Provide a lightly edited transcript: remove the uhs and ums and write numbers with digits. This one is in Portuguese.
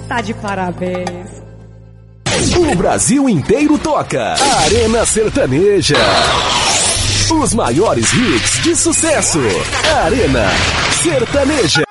Tá de parabéns. O Brasil inteiro toca. Arena Sertaneja. Os maiores hits de sucesso. Arena Sertaneja.